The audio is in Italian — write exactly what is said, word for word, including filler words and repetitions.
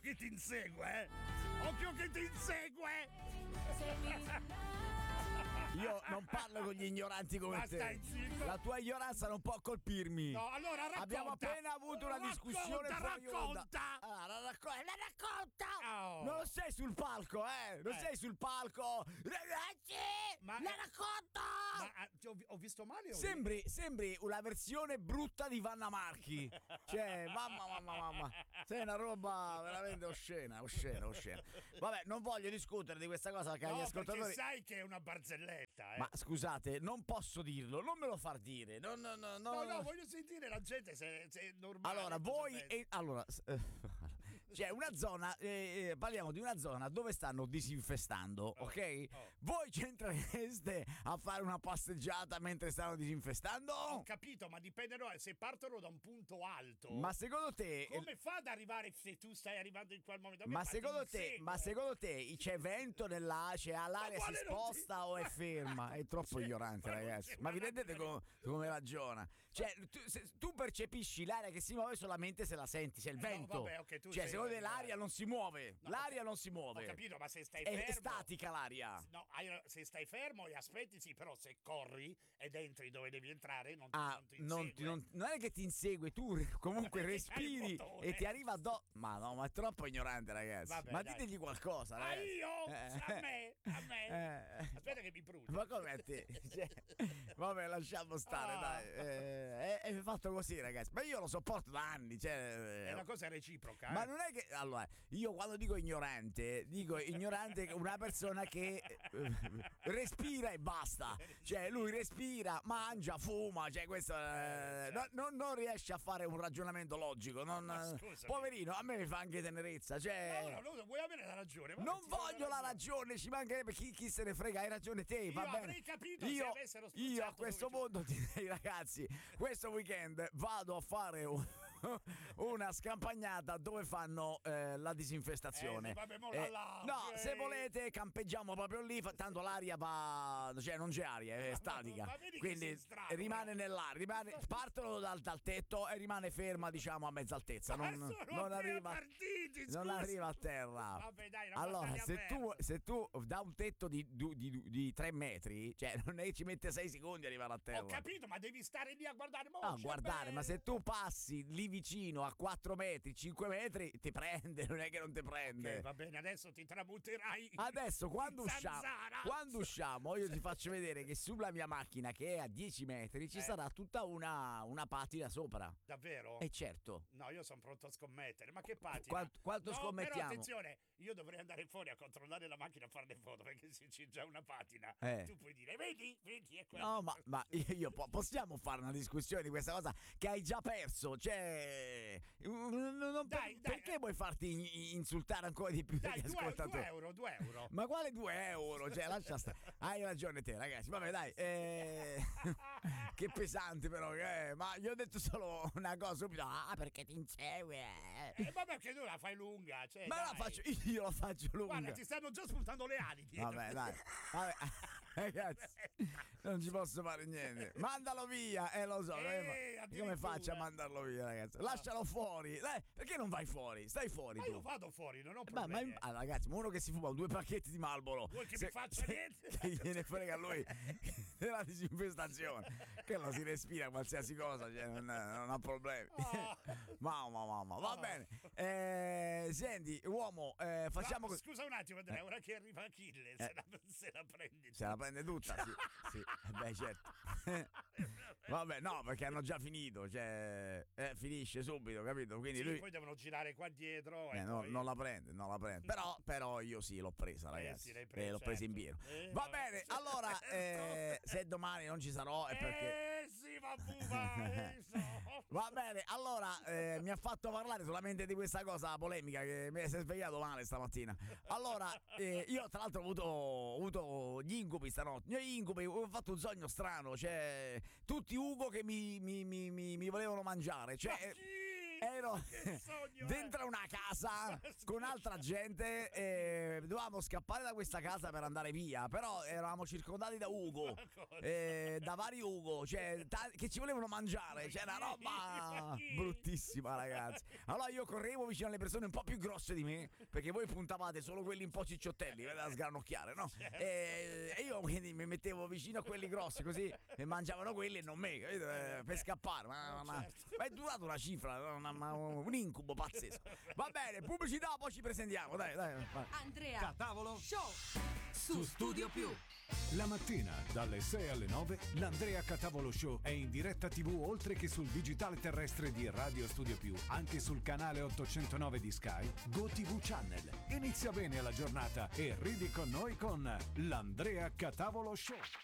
che ti insegue, eh! Occhio che ti insegue! Io non parlo con gli ignoranti come Ma te. stai zitto. La tua ignoranza non può colpirmi. No, allora racconta. Abbiamo appena avuto una Racconta, discussione fuori onda. racconta. Allora, la, racco- la racconta. Oh. Non sei sul palco, eh? Non Eh. sei sul palco. Ragazzi, Ma- la racconta. Ma ah, ti ho, ho visto male o Sembri, sembri una versione brutta di Vanna Marchi. Cioè, mamma, mamma, mamma. Sei una roba veramente oscena, oscena, oscena. Vabbè, non voglio discutere di questa cosa perché no, agli perché ascoltatori. sai che è una barzelletta, eh. Ma scusate, non posso dirlo, non me lo far dire. No, no, no, no. No, no, voglio sentire la gente se, se è normale. Allora, cosa voi. pensa. E, allora, s- eh, c'è una zona. eh, eh, parliamo di una zona dove stanno disinfestando, ok? oh. Voi c'entrereste a fare una passeggiata mentre stanno disinfestando? Ho capito, ma dipende no, se partono da un punto alto. Ma secondo te. come fa ad arrivare se tu stai arrivando in quel momento? Ma Ma secondo ti te, insegue. ma secondo te c'è vento nella, cioè l'aria Ma si quale non sposta ti- o è ferma? È troppo C'è- ignorante, ma non ragazzi. c'è Ma vi una rendete ragione. com- come ragiona? Cioè, tu, se- tu percepisci l'aria che si muove solamente se la senti, se il Eh, no, vento. vabbè, ok, tu cioè, sei- secondo te l'aria non si muove. No, l'aria ho- non si muove. Ho capito, ma se stai È, fermo. è statica l'aria. No, hai- se stai fermo e aspetti, sì, però se corri ed entri dove devi entrare, non, Ah, non ti non, insegue. ti- non- non è che ti insegue, tu re- comunque Perché respiri c'hai il bottone. e ti arriva addosso. Ma no, ma è troppo ignorante, ragazzi. Vabbè, ma dai. ditegli qualcosa, Ah, ragazzi. io? Eh. A me? A me? Eh. Aspetta che mi brucio. Ma come a te? Cioè, vabbè, lasciamo stare, Ah. dai. Eh, è, è fatto così, ragazzi. Ma io lo sopporto da anni. Cioè, È una cosa reciproca. ma eh. non è che. Allora, io quando dico ignorante, dico ignorante una persona che eh, respira e basta. Cioè, lui respira, mangia, fuma. Cioè, questo. eh, no- non, non riesce a fare un ragionamento logico. Non, Ma scusami. poverino, a me mi fa anche tenerezza. Cioè. No, no, no, vuoi avere la ragione? ma Non ti do voglio la ragione, ci mancherebbe chi, chi se ne frega, hai ragione te, va Io bene. avrei capito se io, avessero io spuzzato a questo dove punto ti direi ragazzi, questo weekend vado a fare un- una scampagnata dove fanno eh, la disinfestazione. Eh, sì, vabbè, mo là, là, no, ok. se volete campeggiamo proprio lì, fa- tanto l'aria va, cioè non c'è aria, è statica. ma vedi che Quindi sei strano, rimane eh. nell'aria, rimane, partono dal, dal tetto e rimane ferma, diciamo, a mezza altezza. Ma Non, sono non appena arriva, partiti, non scusa. arriva a terra. Vabbè, dai, una allora, battaglia se tu, persa. se tu da un tetto di, di, di, di tre metri, cioè non è che ci mette sei secondi ad arrivare a terra. Ho capito, ma devi stare lì a guardare. mo Ah, c'è guardare, bene. ma se tu passi lì vicino a quattro metri, cinque metri, ti prende, non è che non ti prende. Ok, va bene, adesso ti tramuterai. Adesso quando in usciamo, zanzara. quando usciamo io ti faccio vedere che sulla mia macchina che è a dieci metri ci Eh. sarà tutta una, una patina sopra. Davvero? E certo. No, io sono pronto a scommettere. Ma che patina? Quanto- quanto no, scommettiamo? Però attenzione, io dovrei andare fuori a controllare la macchina a fare le foto perché se c'è già una patina, Eh. tu puoi dire, vedi, vedi, è quello. No, ma, ma io, io po- possiamo fare una discussione di questa cosa che hai già perso. Cioè, non- non- Dai, per- dai. perché vuoi farti in- insultare ancora di più Dai, degli due, ascoltatori? due euro, due euro. Ma quale due euro? Cioè, lascia stare. Hai ragione te, ragazzi. Vabbè, dai. eh, che pesante, però. eh, Ma gli ho detto solo una cosa subito. Ah, perché ti insegue. eh. Eh, ma perché tu la fai lunga? Cioè, Ma la dai. faccio, io la faccio lunga. Guarda, ti stanno già spuntando le ali dietro. Vabbè, dai. Vabbè, ragazzi, non ci posso fare niente. Mandalo via, eh, lo so. Eh, come fa- addirittura. come faccio a mandarlo via, ragazzi? Lascialo fuori. Dai, perché non vai fuori? Stai fuori Ma tu. io vado fuori, non ho Ma, ma problemi. ah, ragazzi, ma uno che si fuma due pacchetti di Marlboro, Vuoi che se- mi faccia se- niente? che gliene frega a lui della disinfestazione, che lo si respira qualsiasi cosa, cioè non, non ha problemi. Ah. Mamma, mamma, va Ah. bene. Eh, senti, uomo, eh, facciamo Ma, così. scusa un attimo, Andrea, ora che arriva Achille, se, la, se la prendi. Se la prende tutta, sì, sì. Eh, beh, certo. Vabbè, no, perché hanno già finito, cioè eh, finisce subito, capito? Quindi Sì, lui poi devono girare qua dietro. eh, e no, poi- non la prende, non la prende. Però, però io sì, l'ho presa, ragazzi. sì, l'hai presa, Eh, l'ho presa in pieno. certo. Eh, Va vabbè. bene, allora, eh, se domani non ci sarò è perché. Eh sì, va buba, eh, so. Va bene, allora eh, mi ha fatto parlare solamente di questa cosa polemica che mi si è svegliato male stamattina. Allora, eh, io tra l'altro ho avuto, ho avuto gli incubi stanotte. Gli incubi, ho fatto un sogno strano, cioè tutti Ugo che mi, mi, mi, mi, mi volevano mangiare. Cioè, Ma chi? ero Che sogno, dentro una casa con altra gente e dovevamo scappare da questa casa per andare via, però eravamo circondati da Ugo, eh, da vari Ugo, cioè ta- che ci volevano mangiare, c'era roba bruttissima, ragazzi. Allora io correvo vicino alle persone un po' più grosse di me, perché voi puntavate solo quelli un po' cicciottelli, da sgranocchiare, no? E, e io quindi mi mettevo vicino a quelli grossi così e mangiavano quelli e non me, capito? Eh, per scappare, ma, ma, ma, ma è durato una cifra, una- ma- un incubo pazzesco. Va bene, pubblicità, poi ci presentiamo, dai, dai. vai. Andrea Catavolo Show su Studio Più. La mattina dalle sei alle nove l'Andrea Catavolo Show è in diretta tivù oltre che sul digitale terrestre di Radio Studio Più, anche sul canale ottocentonove di Sky, GoTV Channel. Inizia bene la giornata e ridi con noi con l'Andrea Catavolo Show.